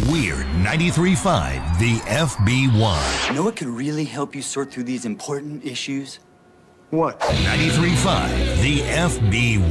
We're 93.5 The FB1. You know what could really help you sort through these important issues? What? 93.5 The FB1.